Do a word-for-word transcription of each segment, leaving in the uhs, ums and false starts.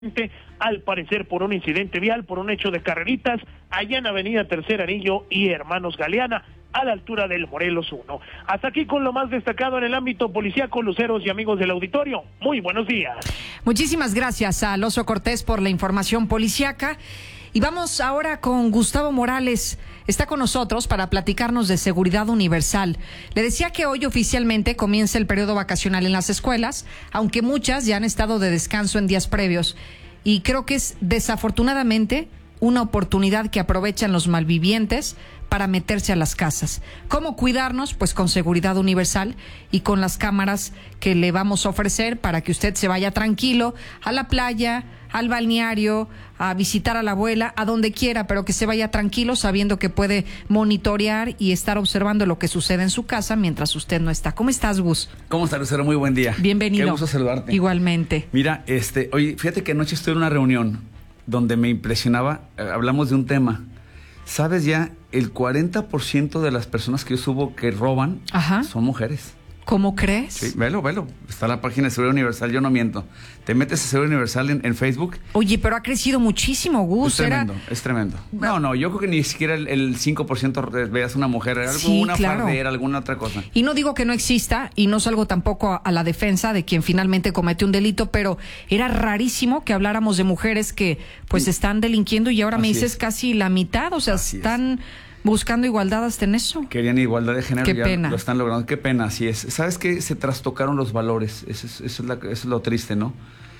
al parecer por un incidente vial, por un hecho de carreritas, allá en Avenida Tercer Anillo y Hermanos Galeana, a la altura del Morelos uno. Hasta aquí con lo más destacado en el ámbito policíaco, luceros y amigos del auditorio. Muy buenos días. Muchísimas gracias a Alonso Cortés por la información policíaca. Y vamos ahora con Gustavo Morales. Está con nosotros para platicarnos de seguridad universal. Le decía que hoy oficialmente comienza el periodo vacacional en las escuelas, aunque muchas ya han estado de descanso en días previos. Y creo que es desafortunadamente una oportunidad que aprovechan los malvivientes para meterse a las casas. ¿Cómo cuidarnos? Pues con seguridad universal y con las cámaras que le vamos a ofrecer para que usted se vaya tranquilo a la playa, al balneario, a visitar a la abuela, a donde quiera, pero que se vaya tranquilo sabiendo que puede monitorear y estar observando lo que sucede en su casa mientras usted no está. ¿Cómo estás, Gus? ¿Cómo estás, Lucero? Muy buen día. Bienvenido. Qué gusto saludarte. Igualmente. Mira, este, oye, fíjate que anoche estuve en una reunión donde me impresionaba, eh, hablamos de un tema. ¿Sabes ya? El cuarenta por ciento de las personas que yo subo que roban Ajá. son mujeres. ¿Cómo crees? Sí, velo, velo. Está la página de Seguridad Universal, yo no miento. Te metes a Seguridad Universal en, en Facebook. Oye, pero ha crecido muchísimo, Gus. Es tremendo, Era... es tremendo. No, no, yo creo que ni siquiera el, el cinco por ciento veas una mujer, alguna sí, claro. fardera, alguna otra cosa. Y no digo que no exista, y no salgo tampoco a, a la defensa de quien finalmente cometió un delito, pero era rarísimo que habláramos de mujeres que pues sí. están delinquiendo y ahora Así me dices es. casi la mitad, o sea, Así están... Es. buscando igualdad hasta en eso. Querían igualdad de género. Qué ya pena. Lo están logrando. Qué pena, así es. ¿Sabes qué? Se trastocaron los valores. Eso es, eso es, la, eso es lo triste, ¿no?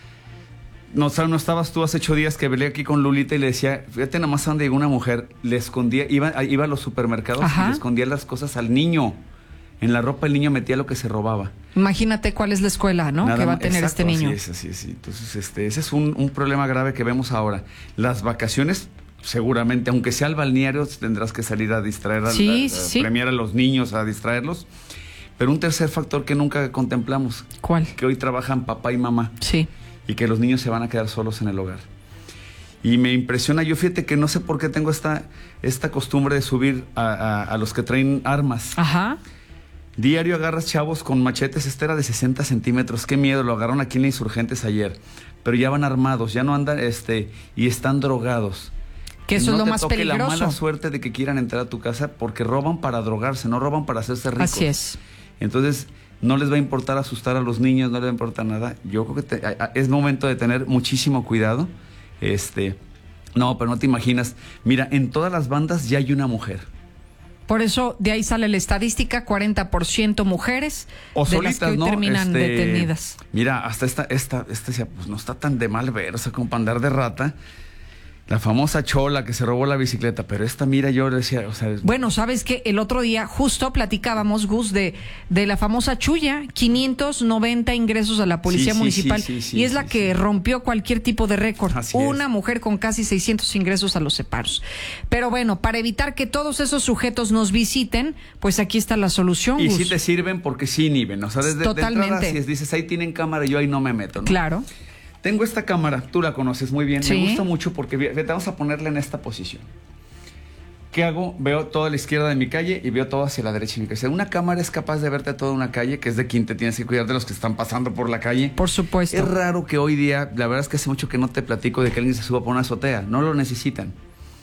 No, no estabas tú hace ocho días que velé aquí con Lulita y le decía, fíjate nada más a donde llegó una mujer, le escondía, iba, iba a los supermercados Ajá. y le escondía las cosas al niño. En la ropa el niño metía lo que se robaba. Imagínate cuál es la escuela, ¿no? Nada que va a tener exacto, este niño. Así es, así es. Entonces, este, ese es un, un problema grave que vemos ahora. Las vacaciones... seguramente, aunque sea el balneario, tendrás que salir a distraer, a, sí, a, a sí. premiar a los niños, a distraerlos. Pero un tercer factor que nunca contemplamos. ¿Cuál? Que hoy trabajan papá y mamá. Sí. Y que los niños se van a quedar solos en el hogar. Y me impresiona, yo fíjate que no sé por qué tengo esta, esta costumbre de subir a, a, a los que traen armas. Ajá. Diario agarras chavos con machetes, este era de sesenta centímetros, qué miedo, lo agarraron aquí en Insurgentes ayer. Pero ya van armados, ya no andan, este, y están drogados. Que eso no es lo te más toque peligroso. La mala suerte de que quieran entrar a tu casa porque roban para drogarse, no roban para hacerse ricos. Así es. Entonces, no les va a importar asustar a los niños, no les va a importar nada. Yo creo que te, a, a, es momento de tener muchísimo cuidado. Este, no, pero no te imaginas. Mira, en todas las bandas ya hay una mujer. Por eso de ahí sale la estadística, cuarenta por ciento mujeres o de solitas, las que hoy ¿no? terminan este, detenidas. Mira, hasta esta, esta, esta, pues no está tan de mal ver, o sea, como para andar de rata. La famosa chola que se robó la bicicleta, pero esta, mira, yo decía, o sea... Bueno, ¿sabes qué? El otro día justo platicábamos, Gus, de, de la famosa Chuya, quinientos noventa ingresos a la policía sí, sí, municipal, sí, sí, sí, y es sí, la sí, que sí. rompió cualquier tipo de récord. Así Una es. mujer con casi seiscientos ingresos a los separos. Pero bueno, para evitar que todos esos sujetos nos visiten, pues aquí está la solución, Y Gus. sí te sirven porque sí inhiben, o sea, desde Totalmente. de entrada, si dices, ahí tienen cámara, yo ahí no me meto, ¿no? Claro. Tengo esta cámara, tú la conoces muy bien, sí. me gusta mucho porque vamos a ponerla en esta posición. ¿Qué hago? Veo toda la izquierda de mi calle y veo todo hacia la derecha de mi calle. Una cámara es capaz de verte toda una calle, que es de quien te tienes que cuidar de los que están pasando por la calle. Por supuesto. Es raro que hoy día, la verdad es que hace mucho que no te platico de que alguien se suba por una azotea, no lo necesitan.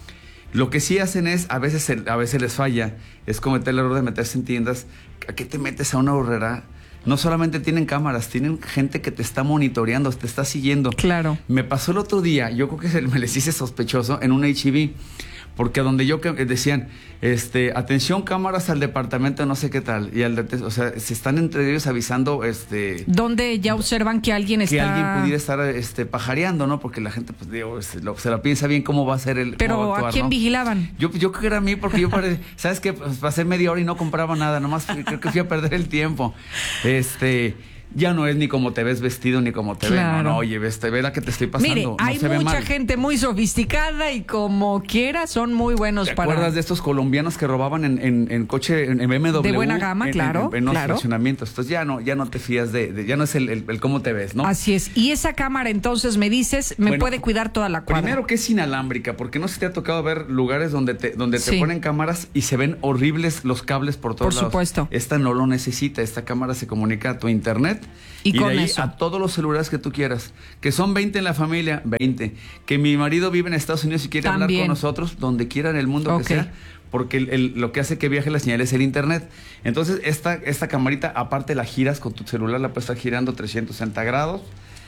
Lo que sí hacen es, a veces, a veces les falla, es cometer el error de meterse en tiendas. ¿A qué te metes a una horrera? No solamente tienen cámaras, tienen gente que te está monitoreando, te está siguiendo. Claro. Me pasó el otro día, yo creo que me les hice sospechoso en un H E B, porque a donde yo que, decían, este, atención cámaras al departamento no sé qué tal, y al de, o sea, se están entre ellos avisando, este, donde ya observan que alguien está, que alguien pudiera estar, este, pajareando, ¿no? Porque la gente, pues, digo, se lo, se lo piensa bien cómo va a ser el, pero cómo va a actuar, ¿a quién ¿no? vigilaban? Yo, yo creo que era a mí, porque yo, pare, ¿sabes qué? Pues, pasé media hora y no compraba nada, nomás creo que fui a perder el tiempo, este... Ya no es ni como te ves vestido ni como te claro. ven. No, no, oye, ves, ve la que te estoy pasando. Mire, no hay se ve mucha mal. gente muy sofisticada y como quiera son muy buenos ¿Te para... ¿Te acuerdas de estos colombianos que robaban en, en, en coche, en B M W? De buena gama, en, claro. En, en, en claro. los estacionamientos. Entonces ya no, ya no te fías de, de ya no es el, el, el cómo te ves, ¿no? Así es. Y esa cámara, entonces, me dices, me bueno, puede cuidar toda la cuadra. Primero que es inalámbrica, porque no se te ha tocado ver lugares donde te, donde sí. te ponen cámaras y se ven horribles los cables por todos por lados. Por supuesto. Esta no lo necesita. Esta cámara se comunica a tu internet internet. Y, y con de ahí eso. a todos los celulares que tú quieras. Que son veinte en la familia, veinte. Que mi marido vive en Estados Unidos y quiere También. hablar con nosotros, donde quiera en el mundo Ok. que sea. Porque el, el- lo que hace que viaje la señal es el internet. Entonces, esta, esta camarita, aparte la giras con tu celular, la puedes estar girando trescientos sesenta grados.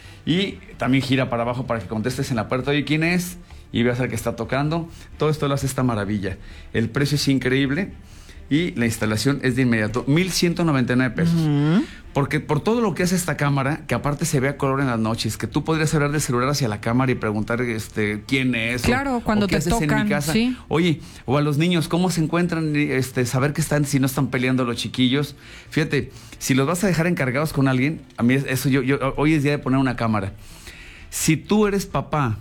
Y también gira para abajo para que contestes en la puerta, oye, ¿quién es? Y veas al que está tocando. Todo esto lo hace esta maravilla. El precio es increíble y la instalación es de inmediato. mil ciento noventa y nueve pesos. Ujú. Porque por todo lo que hace esta cámara, que aparte se ve a color en las noches, que tú podrías hablar del celular hacia la cámara y preguntar este quién es. Claro, o, cuando o qué te haces en tocan, mi casa. sí. Oye, o a los niños, ¿cómo se encuentran? Este, saber que están, si no están peleando los chiquillos. Fíjate, si los vas a dejar encargados con alguien, a mí eso yo, yo hoy es día de poner una cámara. Si tú eres papá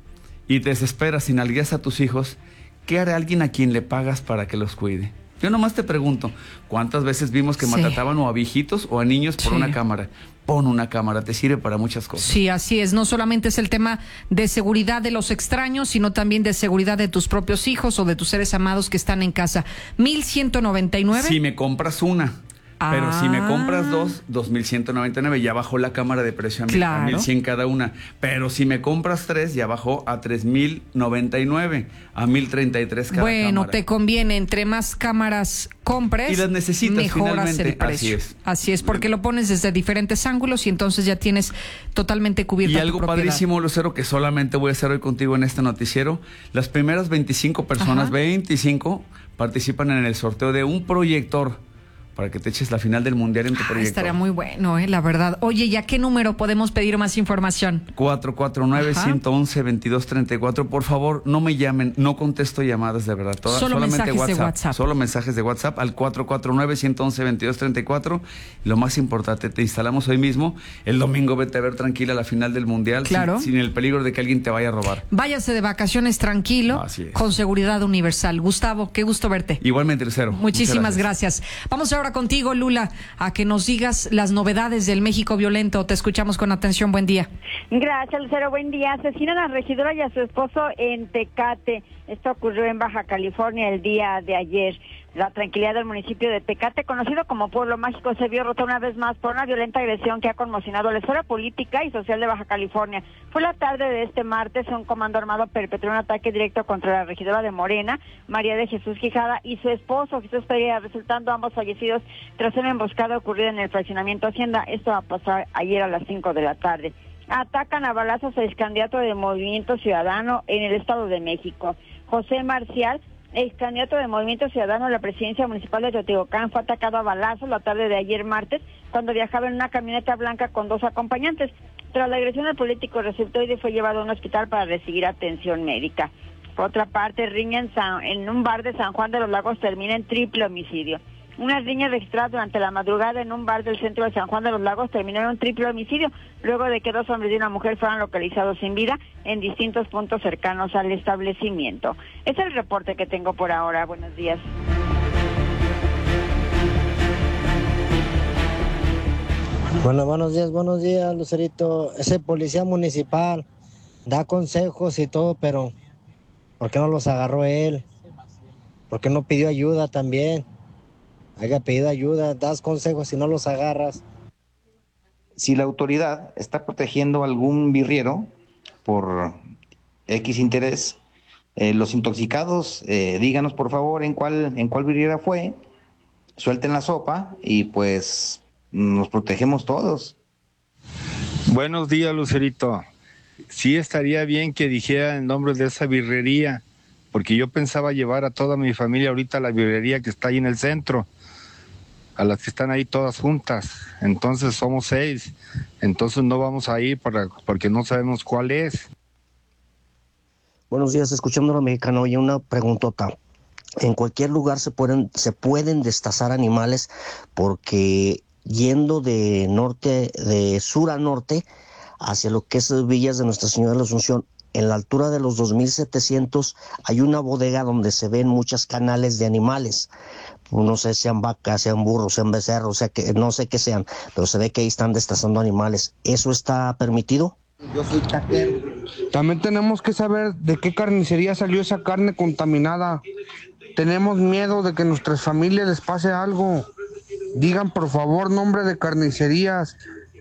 y te desesperas sin nalgueas a tus hijos, ¿qué hará alguien a quien le pagas para que los cuide? Yo nomás te pregunto, ¿cuántas veces vimos que Sí. maltrataban o a viejitos o a niños por Sí. una cámara? Pon una cámara, te sirve para muchas cosas. Sí, así es. No solamente es el tema de seguridad de los extraños, sino también de seguridad de tus propios hijos o de tus seres amados que están en casa. mil ciento noventa y nueve. Si me compras una, pero Ah. si me compras dos, dos mil ciento noventa y nueve, ya bajó la cámara de precio a mil- Claro. a mil cien cada una. Pero si me compras tres, ya bajó a tres mil noventa y nueve, a mil treinta y tres cada Bueno, cámara. te conviene, entre más cámaras compres, Y las necesitas, mejoras finalmente. el precio. Así es. Así es, porque lo pones desde diferentes ángulos y entonces ya tienes totalmente cubierta Y tu algo propiedad. padrísimo, Lucero, que solamente voy a hacer hoy contigo en este noticiero. Las primeras veinticinco personas, Ajá. veinticinco, participan en el sorteo de un proyector para que te eches la final del mundial en tu Ah, proyector. estaría muy bueno, eh, la verdad. Oye, ¿y a qué número podemos pedir más información? cuatro cuatro nueve, Ajá. uno uno uno, dos dos tres cuatro. Por favor, no me llamen, no contesto llamadas de verdad. Todas- Solo solamente mensajes de WhatsApp. Solo mensajes de WhatsApp al cuatro cuatro nueve, uno uno uno, dos dos tres cuatro. Y lo más importante, te instalamos hoy mismo. El domingo vete a ver tranquila la final del mundial. Claro. Sin, sin el peligro de que alguien te vaya a robar. Váyase de vacaciones tranquilo, Así es. con seguridad universal. Gustavo, qué gusto verte. Igualmente, Lucero. Muchísimas Muchas gracias. Vamos ahora contigo, Lula, a que nos digas las novedades del México violento. Te escuchamos con atención. Buen día. Gracias, Lucero. Buen día. Asesinan a la regidora y a su esposo en Tecate. Esto ocurrió en Baja California el día de ayer. La tranquilidad del municipio de Tecate, conocido como Pueblo Mágico, se vio rota una vez más por una violenta agresión que ha conmocionado la esfera política y social de Baja California. Fue la tarde de este martes, un comando armado perpetró un ataque directo contra la regidora de Morena, María de Jesús Quijada, y su esposo, Jesús Pereira, resultando ambos fallecidos tras una emboscada ocurrida en el fraccionamiento Hacienda. Esto va a pasar ayer a las cinco de la tarde. Atacan a balazos al excandidato del Movimiento Ciudadano en el Estado de México. José Marcial, ex candidato de Movimiento Ciudadano a la presidencia municipal de Teotihuacán, fue atacado a balazos la tarde de ayer martes cuando viajaba en una camioneta blanca con dos acompañantes. Tras la agresión, el político resultó y fue llevado a un hospital para recibir atención médica. Por otra parte, riña en, San, en un bar de San Juan de los Lagos termina en triple homicidio. Una riña registrada durante la madrugada en un bar del centro de San Juan de los Lagos terminó en un triple homicidio, luego de que dos hombres y una mujer fueran localizados sin vida en distintos puntos cercanos al establecimiento. Ese es el reporte que tengo por ahora. Buenos días. Bueno, buenos días, buenos días, Lucerito. Ese policía municipal da consejos y todo, pero ¿por qué no los agarró él? ¿Por qué no pidió ayuda también? Haya pedido ayuda, das consejos y no los agarras. Si la autoridad está protegiendo a algún birriero por X interés, eh, los intoxicados, eh, díganos por favor en cuál, en cuál birriera fue, suelten la sopa y pues nos protegemos todos. Buenos días, Lucerito. Sí estaría bien que dijera el nombre de esa birrería, porque yo pensaba llevar a toda mi familia ahorita a la birrería que está ahí en el centro, a las que están ahí todas juntas. Entonces somos seis, entonces no vamos a ir para, porque no sabemos cuál es. Buenos días, escuchando a los mexicanos. Oye, una preguntota. En cualquier lugar se pueden, se pueden destazar animales porque yendo de norte, de sur a norte, hacia lo que es Villas de Nuestra Señora de la Asunción, en la altura de los dos mil setecientos hay una bodega donde se ven muchas canales de animales. No sé, sean vacas, sean burros, sean becerros, o sea, que no sé qué sean, pero se ve que ahí están destazando animales. ¿Eso está permitido? Yo soy taquero. También tenemos que saber de qué carnicería salió esa carne contaminada. Tenemos miedo de que a nuestras familias les pase algo. Digan por favor nombre de carnicerías.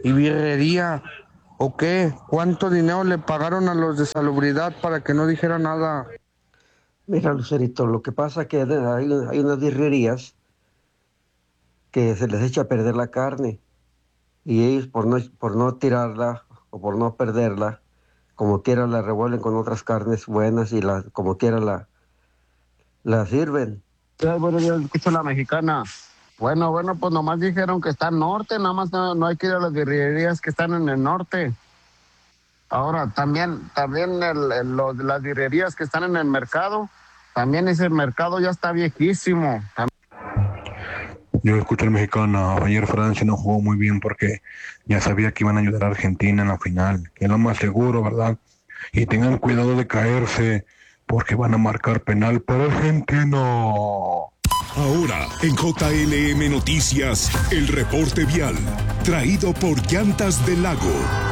y birrería. ¿O qué? ¿Cuánto dinero le pagaron a los de salubridad para que no dijera nada? Mira, Lucerito, lo que pasa es que hay, hay unas birrerías que se les echa a perder la carne y ellos por no, por no tirarla o por no perderla, como quiera la revuelven con otras carnes buenas y la, como quiera la, la sirven. Buenos días, escucho la mexicana. Bueno, bueno, pues nomás dijeron que está al norte, nada más no, no hay que ir a las birrerías que están en el norte. Ahora, también, también el, el, los, las birrerías que están en el mercado, también ese mercado ya está viejísimo. Yo escucho a la mexicana. Ayer Francia no jugó muy bien porque ya sabía que iban a ayudar a Argentina en la final, que es lo más seguro, ¿verdad? Y tengan cuidado de caerse porque van a marcar penal para Argentina. Ahora, en J L M Noticias, el reporte vial, traído por Llantas del Lago.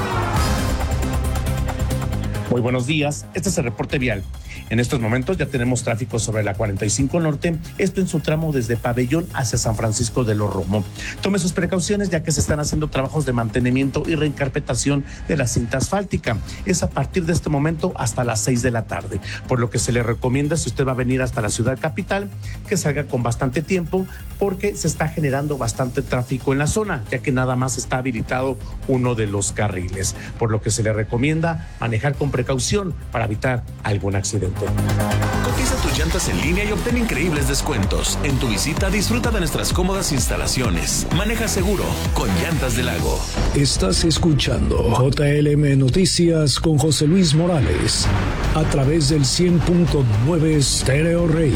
Muy buenos días, este es el reporte vial. En estos momentos ya tenemos tráfico sobre la cuarenta y cinco Norte, esto en su tramo desde Pabellón hacia San Francisco de los Romo. Tome sus precauciones ya que se están haciendo trabajos de mantenimiento y reencarpetación de la cinta asfáltica. Es a partir de este momento hasta las seis de la tarde, por lo que se le recomienda, si usted va a venir hasta la ciudad capital, que salga con bastante tiempo porque se está generando bastante tráfico en la zona, ya que nada más está habilitado uno de los carriles, por lo que se le recomienda manejar con precaución para evitar algún accidente. Cotiza tus llantas en línea y obtén increíbles descuentos. En tu visita disfruta de nuestras cómodas instalaciones. Maneja seguro con Llantas del Lago. Estás escuchando J L M Noticias con José Luis Morales a través del cien punto nueve Stereo Rey.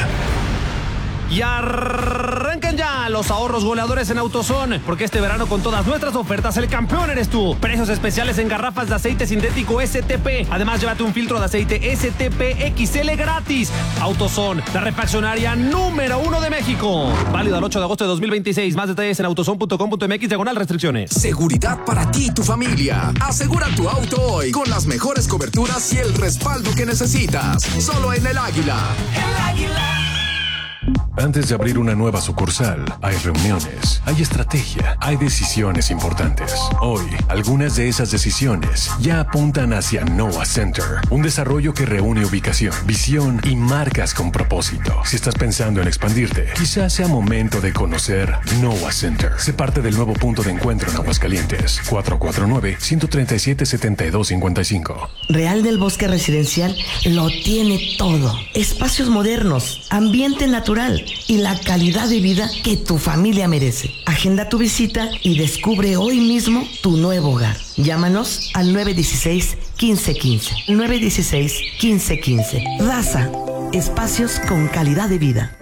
Y arrancan ya los ahorros goleadores en AutoZone, porque este verano con todas nuestras ofertas el campeón eres tú. Precios especiales en garrafas de aceite sintético S T P. Además, llévate un filtro de aceite S T P X L gratis. AutoZone, la refaccionaria número uno de México. Válido al ocho de agosto de dos mil veintiséis. Más detalles en autozone punto com punto m x diagonal restricciones. Seguridad para ti y tu familia. Asegura tu auto hoy con las mejores coberturas y el respaldo que necesitas. Solo en El Águila. El Águila. Antes de abrir una nueva sucursal, hay reuniones, hay estrategia, hay decisiones importantes. Hoy, algunas de esas decisiones ya apuntan hacia Noah Center, un desarrollo que reúne ubicación, visión y marcas con propósito. Si estás pensando en expandirte, quizás sea momento de conocer Noah Center. Sé parte del nuevo punto de encuentro en Aguascalientes. cuatro cuatro nueve, uno tres siete, siete dos cinco cinco. Real del Bosque Residencial lo tiene todo. Espacios modernos, ambiente natural y la calidad de vida que tu familia merece. Agenda tu visita y descubre hoy mismo tu nuevo hogar. Llámanos al nueve uno seis, uno cinco uno cinco. nueve uno seis, uno cinco uno cinco. Raza, espacios con calidad de vida.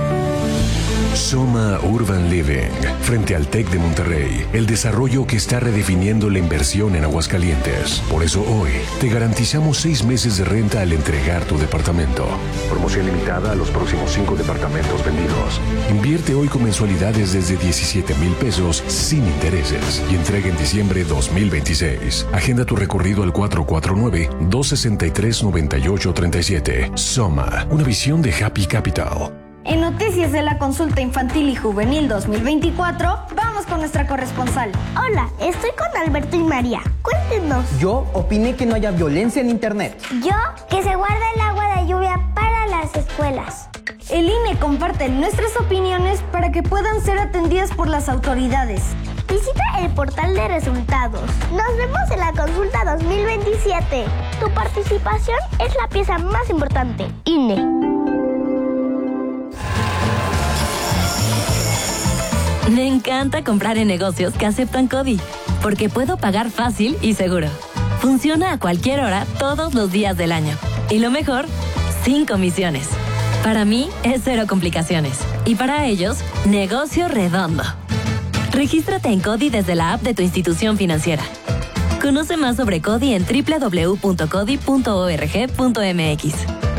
Soma Urban Living, frente al TEC de Monterrey, el desarrollo que está redefiniendo la inversión en Aguascalientes. Por eso hoy te garantizamos seis meses de renta al entregar tu departamento. Promoción limitada a los próximos cinco departamentos vendidos. Invierte hoy con mensualidades desde diecisiete mil pesos sin intereses y entrega en diciembre dos mil veintiséis. Agenda tu recorrido al cuatro cuatro nueve, dos seis tres, nueve ocho tres siete. Soma, una visión de Happy Capital. En Noticias de la Consulta Infantil y Juvenil dos mil veinticuatro, vamos con nuestra corresponsal. Hola, estoy con Alberto y María. Cuéntenos. Yo opiné que no haya violencia en Internet. Yo, que se guarda el agua de lluvia para las escuelas. El I N E comparte nuestras opiniones para que puedan ser atendidas por las autoridades. Visita el portal de resultados. Nos vemos en la consulta dos mil veintisiete. Tu participación es la pieza más importante. I N E. Me encanta comprar en negocios que aceptan CODI, porque puedo pagar fácil y seguro. Funciona a cualquier hora, todos los días del año. Y lo mejor, sin comisiones. Para mí, es cero complicaciones. Y para ellos, negocio redondo. Regístrate en CODI desde la app de tu institución financiera. Conoce más sobre CODI en doble u doble u doble u punto codi punto org punto m x.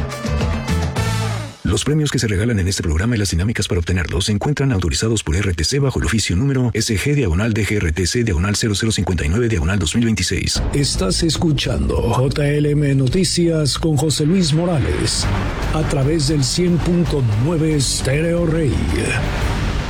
Los premios que se regalan en este programa y las dinámicas para obtenerlos se encuentran autorizados por R T C bajo el oficio número S G diagonal D G R T C diagonal cero cero cincuenta y nueve diagonal dos mil veintiséis. Estás escuchando J L M Noticias con José Luis Morales a través del cien punto nueve Stereo Rey.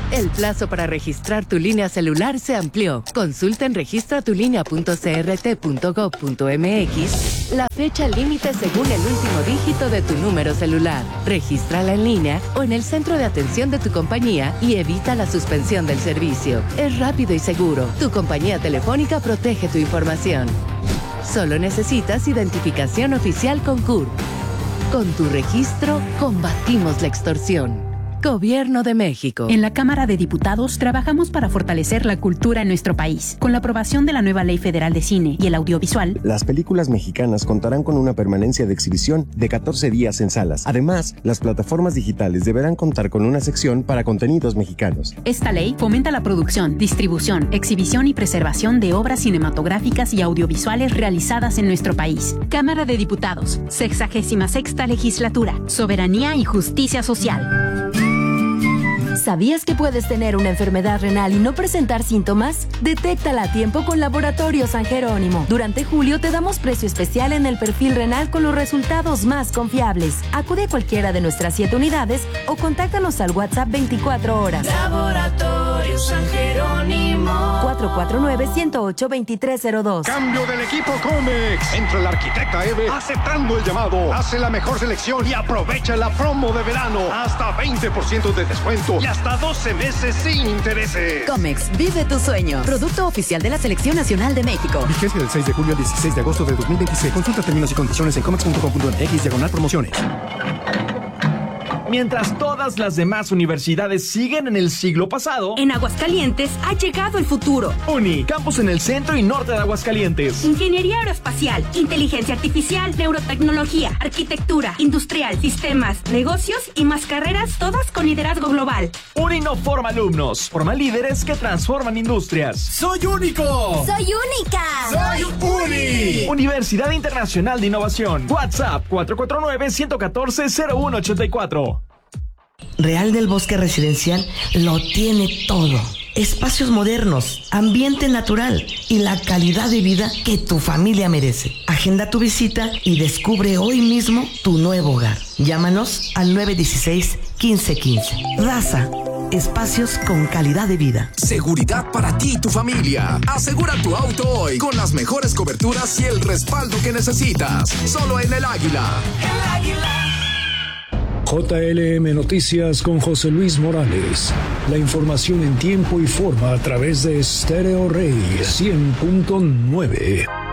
El plazo para registrar tu línea celular se amplió. Consulta en registra tu línea punto c r t punto gov punto m x la fecha límite según el último dígito de tu número celular. Regístrala en línea o en el centro de atención de tu compañía y evita la suspensión del servicio. Es rápido y seguro. Tu compañía telefónica protege tu información. Solo necesitas identificación oficial con C U R. Con tu registro, combatimos la extorsión. Gobierno de México. En la Cámara de Diputados trabajamos para fortalecer la cultura en nuestro país. Con la aprobación de la nueva Ley Federal de Cine y el Audiovisual, las películas mexicanas contarán con una permanencia de exhibición de catorce días en salas. Además, las plataformas digitales deberán contar con una sección para contenidos mexicanos. Esta ley fomenta la producción, distribución, exhibición y preservación de obras cinematográficas y audiovisuales realizadas en nuestro país. Cámara de Diputados, sexagésima sexta legislatura, soberanía y justicia social. ¿Sabías que puedes tener una enfermedad renal y no presentar síntomas? Detéctala a tiempo con Laboratorio San Jerónimo. Durante julio te damos precio especial en el perfil renal con los resultados más confiables. Acude a cualquiera de nuestras siete unidades o contáctanos al WhatsApp veinticuatro horas. Laboratorio San Jerónimo. cuatro cuatro nueve, uno cero ocho, dos tres cero dos. Cambio del equipo Comex. Entra la arquitecta Eve aceptando el llamado. Hace la mejor selección y aprovecha la promo de verano. Hasta veinte por ciento de descuento y hasta doce meses sin intereses. Comex, vive tu sueño. Producto oficial de la Selección Nacional de México. Vigencia del seis de julio al dieciséis de agosto de dos mil veintiséis. Consulta términos y condiciones en comex punto com punto m x diagonal promociones. Mientras todas las demás universidades siguen en el siglo pasado, en Aguascalientes ha llegado el futuro. Uni, campus en el centro y norte de Aguascalientes. Ingeniería aeroespacial, inteligencia artificial, neurotecnología, arquitectura, industrial, sistemas, negocios y más carreras, todas con liderazgo global. Uni no forma alumnos, forma líderes que transforman industrias. ¡Soy único! ¡Soy única! ¡Soy Uni! Universidad Internacional de Innovación. WhatsApp cuatro cuatro nueve, uno uno cuatro, cero uno ocho cuatro. Real del Bosque Residencial lo tiene todo. Espacios modernos, ambiente natural y la calidad de vida que tu familia merece. Agenda tu visita y descubre hoy mismo tu nuevo hogar. Llámanos al nueve uno seis, uno cinco uno cinco. Raza, espacios con calidad de vida. Seguridad para ti y tu familia. Asegura tu auto hoy con las mejores coberturas y el respaldo que necesitas. Solo en El Águila. El Águila. J L M Noticias con José Luis Morales. La información en tiempo y forma a través de Stereo Rey cien punto nueve.